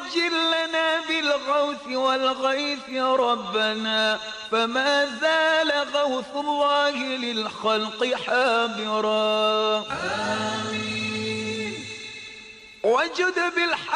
وعجل لنا بالغوث والغيث يا ربنا، فما زال غوث الله للخلق حابرا. آمين. وجد بالحق